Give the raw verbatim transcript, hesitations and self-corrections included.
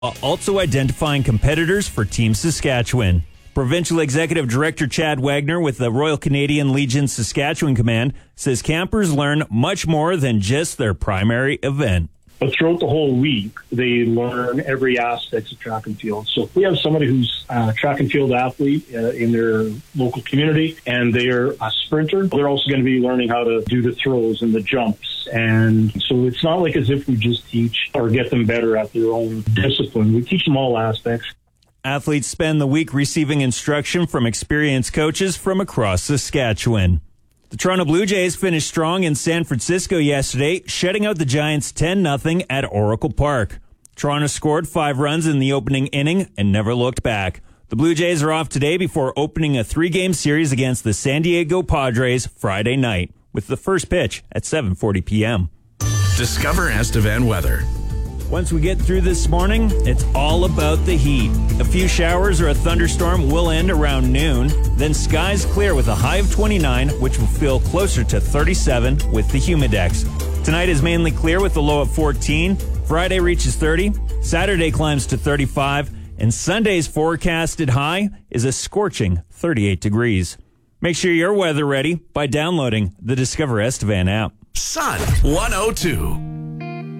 while also identifying competitors for Team Saskatchewan. Provincial Executive Director Chad Wagner with the Royal Canadian Legion Saskatchewan Command says campers learn much more than just their primary event. But throughout the whole week, they learn every aspect of track and field. So if we have somebody who's a track and field athlete uh, in their local community and they're a sprinter, they're also going to be learning how to do the throws and the jumps. And so it's not like as if we just teach or get them better at their own discipline. We teach them all aspects. Athletes spend the week receiving instruction from experienced coaches from across Saskatchewan. The Toronto Blue Jays finished strong in San Francisco yesterday, shutting out the Giants ten nothing at Oracle Park. Toronto scored five runs in the opening inning and never looked back. The Blue Jays are off today before opening a three-game series against the San Diego Padres Friday night, with the first pitch at seven forty p.m. Discover Estevan weather. Once we get through this morning, it's all about the heat. A few showers or a thunderstorm will end around noon. Then skies clear with a high of twenty-nine, which will feel closer to thirty-seven with the humidex. Tonight is mainly clear with a low of fourteen. Friday reaches thirty. Saturday climbs to thirty-five. And Sunday's forecasted high is a scorching thirty-eight degrees. Make sure you're weather ready by downloading the Discover Estevan app. Sun one oh two.